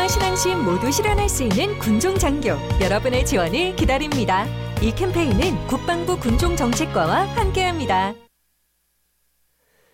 안전과 신앙심 모두 실현할 수 있는 군종장교, 여러분의 지원을 기다립니다. 이 캠페인은 국방부 군종정책과와 함께합니다.